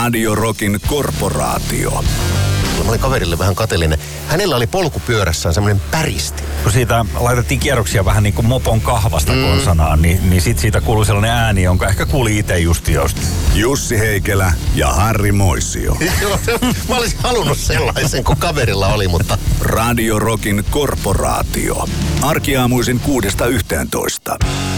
Radio Rockin korporaatio. Mä olin kaverille vähän kateellinen. Hänellä oli polkupyörässään semmoinen päristi. Kun siitä laitettiin kierroksia vähän niin kuin mopon kahvasta konsanaan, niin sit siitä kuului sellainen ääni, jonka ehkä kuuli itse just jostain. Jussi Heikelä ja Harri Moisio. Mä olisin halunnut sellaisen, kun kaverilla oli, mutta... Radio Rockin korporaatio. Arkiaamuisin 6–11.